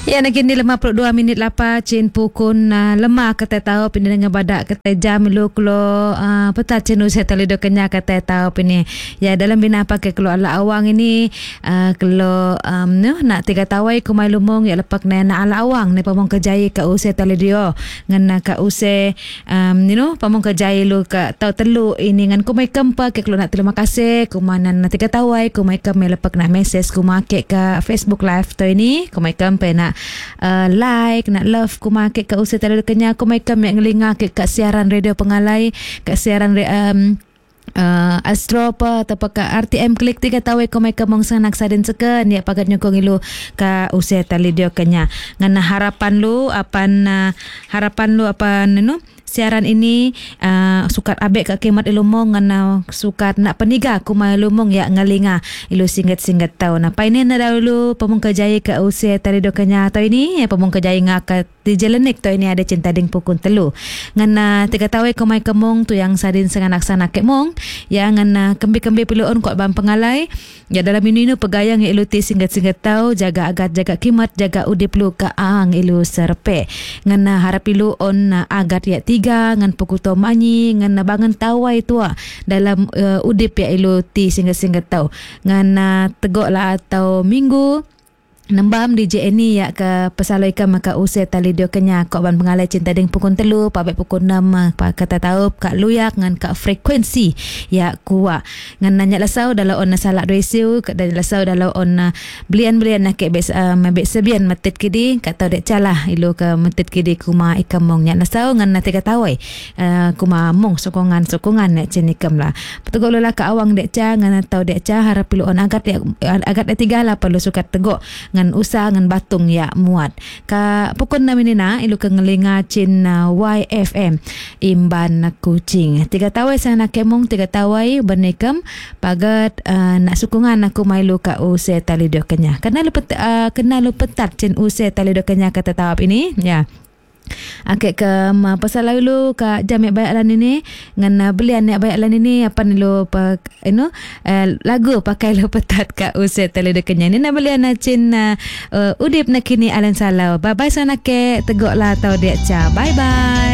Ya, nak kini 52 minit lapa cin pukun lemah kata tahu pini dengan badak kata jam lu klo peta cinu saya talido kenya kata tahu pini. Ya, dalam bina pakai klo ala awang ini klo nak 3 tawai kumai lumong ya lepak na ala awang ni pamong kejai ka use talidio ngan ka use pamong kejai lu ka tahu telu ini ngan kumai kempa ke klo nak terima kasih kumanan 3 tawai kumai kem lepak na message kumake ka Facebook live to ini kumai kempa nak like nak love kumakit ka usai talido kenya kumai kam yang ngelinga ke kat siaran radio Pengalai kat siaran Astro pa atau ka RTM klik 3 tawai kumai kam mong sanak sadin seken ya pagat nyokong ilu ka usai talido kenya ngana harapan lu apan siaran ini sukat abek ka kemat ilumong ngana sukat nak peniga kumai ilumong ya ngalinga ilu singgat-singgat tau na paine na dahulu pamong kejai ka usai talido kenya tau ini ya pamong kejai ngaka di jelenik tau ini ada cinta ding pukun telu ngana 3 tawai kumai kemong tu yang sadin senganak sanak kemong ya ngana kembi-kembi piluon kuat bang Pengalai ya dalam ini pegayang ilu ti singgat-singgat tau jaga agat jaga kimat jaga udip lu ka ang ilu serpe ngana harap ilu on agat ya 3 ngan pukuto manyi ngan bangan tawai tua dalam udip ya ilu ti singgat-singgat tau ngan tegok lah atau minggu nembam DJ ini ya ke pesaloi ke maka usai talido kenya kok ban Pengalai cinta ding pukun telu pabek pukun 6 pa kata tahu kak luyak ngan kak frekuensi ya kuat ngan nanya lasau dalam on salak resiu dan lasau dalam on belian nak ke bes mabek sebian metit kidi kat tahu dek calah ilu ke metit kidi kuma ikam mong nya lasau ngan 3 tawai kuma mong sokongan nak cenikam lah petegok lah ka awang dek ca ngan tahu dek ca harap ilu on agat 3 lah perlu sukat tegok ngan usah ngan batung ya muat ka pukul 6 ini na ilu ke ngelinga cin YFM imban kucing 3 tawai sana kemong 3 tawai bernikam pagat nak sukungan aku mailu ka usai talido kenya kena lu petat cin usai talido kenya kata tawap ini ya akek ke pasal lalu ka jamek bayalan ini ngan belian nek bayalan ini apa nilu lagu pakai lu petat ka usai talido kenya ni na belian cin udip nak kini alan salau bye bye sana ke tegok lah tau dia ca bye bye.